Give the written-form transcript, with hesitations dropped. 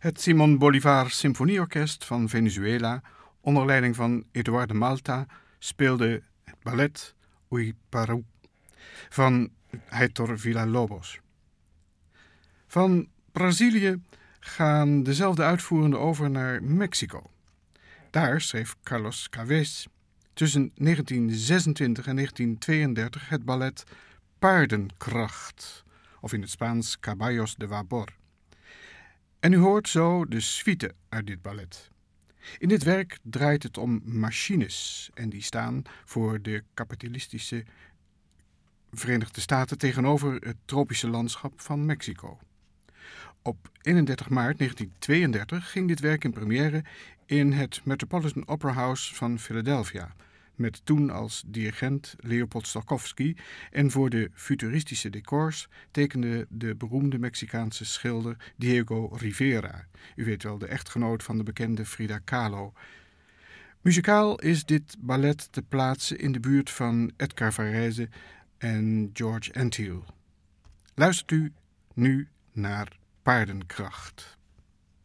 Het Simón Bolívar Symfonieorkest van Venezuela, onder leiding van Eduardo Malta, speelde het ballet Uy Paru van Heitor Villa-Lobos. Van Brazilië gaan dezelfde uitvoerenden over naar Mexico. Daar schreef Carlos Chavez tussen 1926 en 1932 het ballet Paardenkracht, of in het Spaans Caballos de Vapor. En u hoort zo de suite uit dit ballet. In dit werk draait het om machines en die staan voor de kapitalistische Verenigde Staten tegenover het tropische landschap van Mexico. Op 31 maart 1932 ging dit werk in première in het Metropolitan Opera House van Philadelphia, met toen als dirigent Leopold Stokowski, en voor de futuristische decors tekende de beroemde Mexicaanse schilder Diego Rivera. U weet wel, de echtgenoot van de bekende Frida Kahlo. Muzikaal is dit ballet te plaatsen in de buurt van Edgar Varese en George Antheil. Luistert u nu naar Paardenkracht.